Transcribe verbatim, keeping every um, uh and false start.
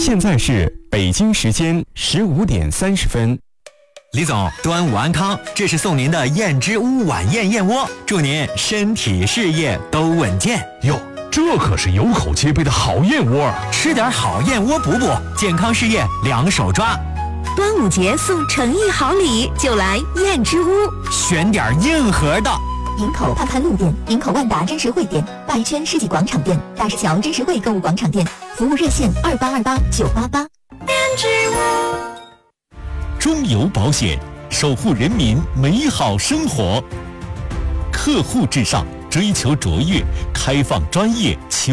现在是北京时间十五点三十分。 李总，端午安康，这是送您的燕之屋晚宴燕窝，祝您身体事业都稳健。 哟，这可是有口皆碑的好燕窝， 吃点好燕窝补补，健康事业两手抓。 端午节送诚意好礼，就来燕之屋， 选点硬核的。 营口潘潘路店、营口万达真实汇店、八一圈世纪广场店、大石桥真实汇购物广场店，服务热线二八二八九八八。 燕之屋。 中油保险，守护人民美好生活。客户至上，追求卓越，开放专业。求